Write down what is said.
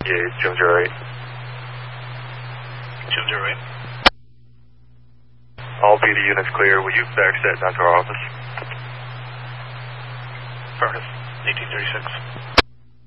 engage, Jim 08. Jim 08. All BD units clear. Will you backset down to our office? Affirmative. 1836.